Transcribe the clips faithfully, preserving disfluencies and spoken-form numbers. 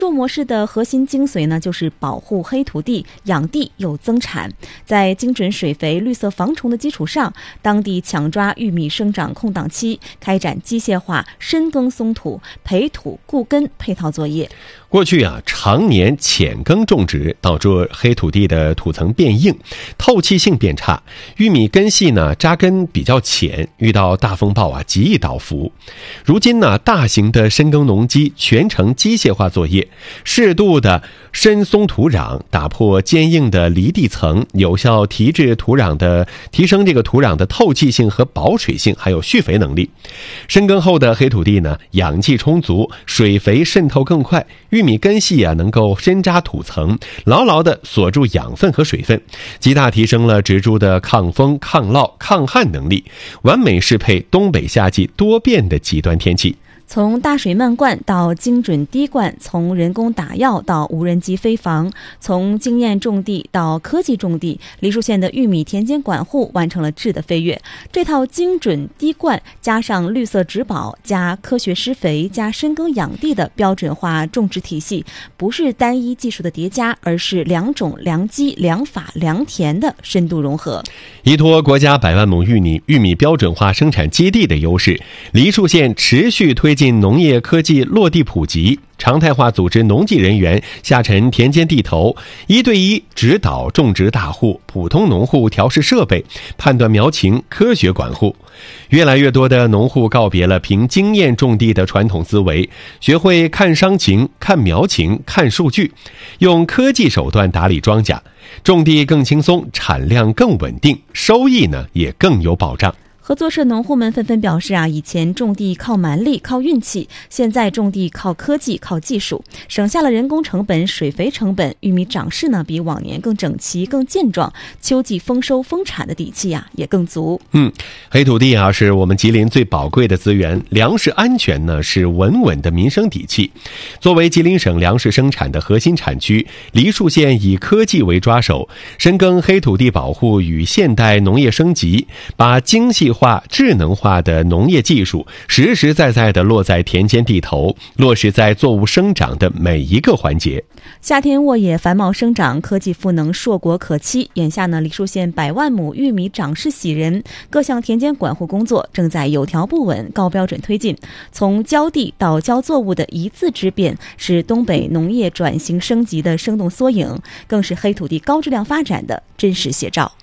种模式的核心精髓呢，就是保护黑土地、养地又增产。在精准水肥、绿色防虫的基础上，当地抢抓玉米生长空档期，开展机械化深耕松土、培土固根配套作业。 过去啊，常年浅耕种植导致黑土地的土层变硬，透气性变差，玉米根系呢扎根比较浅，遇到大风暴啊极易倒伏。如今呢，大型的深耕农机全程机械化作业，适度的深松土壤，打破坚硬的离地层，有效提质土壤的提升这个土壤的透气性和保水性，还有蓄肥能力。深耕后的黑土地呢，氧气充足，水肥渗透更快，玉米根系啊能够深扎土层，牢牢地锁住养分和水分，极大提升了植株的抗风、抗涝、抗旱能力，完美适配东北夏季多变的极端天气。 从大水漫灌到精准滴灌，从人工打药到无人机飞防，从经验种地到科技种地，梨树县的玉米田间管护完成了质的飞跃。这套精准滴灌加上绿色植保加科学施肥加深耕养地的标准化种植体系，不是单一技术的叠加，而是良种良机良法良田的深度融合。 依托国家百万亩玉米玉米标准化生产基地的优势，梨树县持续推进农业科技落地普及，常态化组织农技人员下沉田间地头，一对一指导种植大户、普通农户调试设备，判断苗情，科学管护。越来越多的农户告别了凭经验种地的传统思维，学会看伤情、看苗情、看数据，用科技手段打理庄稼，种地更轻松，产量更稳定，收益呢也更有保障。 合作社农户们纷纷表示啊，以前种地靠蛮力靠运气，现在种地靠科技靠技术，省下了人工成本、水肥成本，玉米长势呢比往年更整齐更健壮，秋季丰收丰产的底气啊也更足。 嗯，黑土地啊是我们吉林最宝贵的资源，粮食安全呢是稳稳的民生底气。作为吉林省粮食生产的核心产区，梨树县以科技为抓手，深耕黑土地保护与现代农业升级，把精细化智能化的农业技术实实在在地落在田间地头，落实在作物生长的每一个环节。 夏天沃野繁茂生长，科技赋能硕果可期。眼下呢，梨树县百万亩玉米长势喜人，各项田间管护工作正在有条不紊、高标准推进。从浇地到浇作物的一字之变，是东北农业转型升级的生动缩影，更是黑土地高质量发展的真实写照。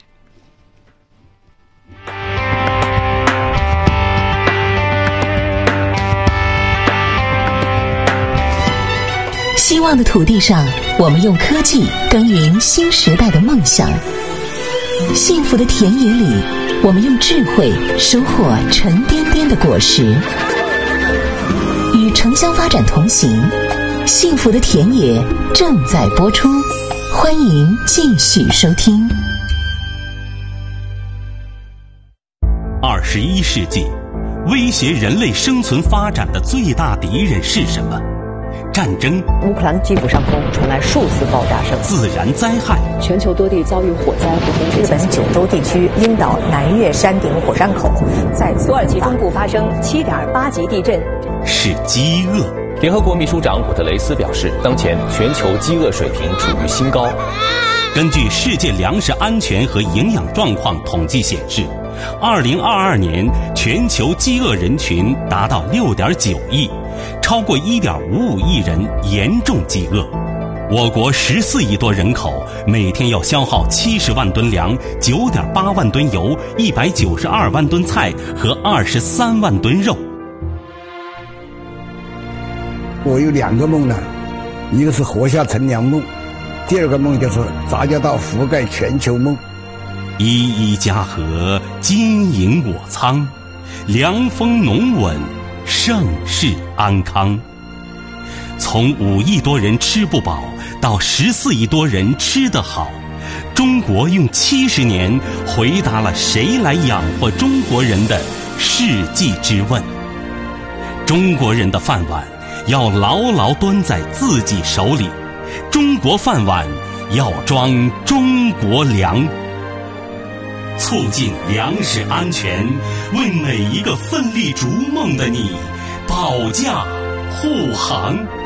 希望的土地上，我们用科技耕耘新时代的梦想；幸福的田野里，我们用智慧收获沉甸甸的果实。与城乡发展同行，幸福的田野正在播出，欢迎继续收听。 二十一世纪，威胁人类生存发展的最大敌人是什么？战争。 乌克兰基辅上空传来数次爆炸声。 自然灾害。 全球多地遭遇火灾和洪水。 日本九州地区樱岛南岳山顶火山口再次。 土耳其中部发生七点八级地震。 是饥饿。 联合国秘书长古特雷斯表示，当前全球饥饿水平处于新高。 根据世界粮食安全和营养状况统计显示，二零二二年全球饥饿人群达到六点九亿，超过一点五五亿人严重饥饿。我国十四亿多人口，每天要消耗七十万吨粮、九点八万吨油、一百九十二万吨菜和二十三万吨肉。 我有两个梦呢，一个是活下乘凉梦，第二个梦就是杂交稻覆盖全球梦。 一一家禾，金盈我仓，凉风农稳，盛世安康。从五亿多人吃不饱到十四亿多人吃得好，中国用七十年回答了谁来养活中国人的世纪之问。中国人的饭碗要牢牢端在自己手里，中国饭碗要装中国粮。促进粮食安全，为每一个奋力逐梦的你保驾护航。